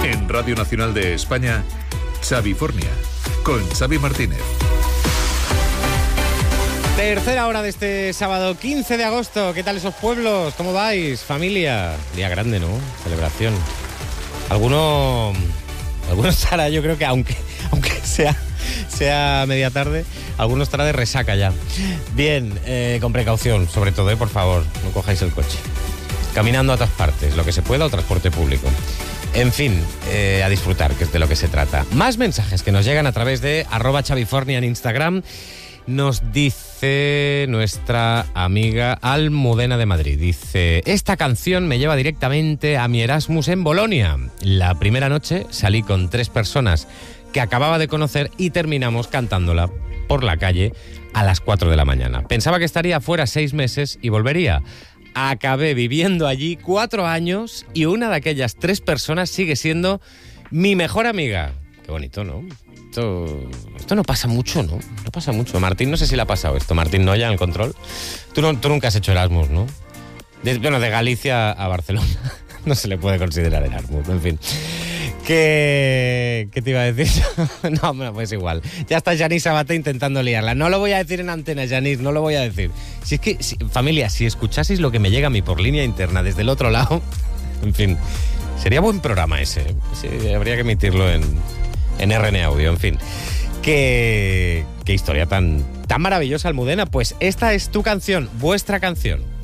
En Radio Nacional de España, Xavifornia, con Xavi Martínez. Tercera hora de este sábado 15 de agosto. ¿Qué tal esos pueblos? ¿Cómo vais? Familia. Día grande, ¿no? Celebración. Algunos estará, yo creo que aunque sea media tarde, algunos estará de resaca ya. Bien, con precaución, sobre todo, por favor, no cojáis el coche. Caminando a todas partes, lo que se pueda, o transporte público. En fin, a disfrutar, que es de lo que se trata. Más mensajes que nos llegan a través de @Xavifornia en Instagram. Nos dice nuestra amiga Almudena de Madrid. Dice: esta canción me lleva directamente a mi Erasmus en Bolonia. La primera noche salí con 3 personas que acababa de conocer y terminamos cantándola por la calle a las 4 de la mañana. Pensaba que estaría fuera 6 meses y volvería. Acabé viviendo allí 4 años y una de aquellas 3 personas sigue siendo mi mejor amiga. Qué bonito, ¿no? Esto no pasa mucho, ¿no? No pasa mucho. Martín, no sé si le ha pasado esto. Martín Noya, en el control. Tú nunca has hecho Erasmus, ¿no? De Galicia a Barcelona. No se le puede considerar Erasmus, en fin. ¿Qué te iba a decir? No, pues igual. Ya está Yanis Sabaté intentando liarla. No lo voy a decir en antena, Yanis, no lo voy a decir. Si es que, familia, si escuchaseis lo que me llega a mí por línea interna desde el otro lado, en fin, sería buen programa ese, ¿eh? Sí, habría que emitirlo en RN Audio, en fin. Qué historia tan maravillosa, Almudena. Pues esta es tu canción, vuestra canción.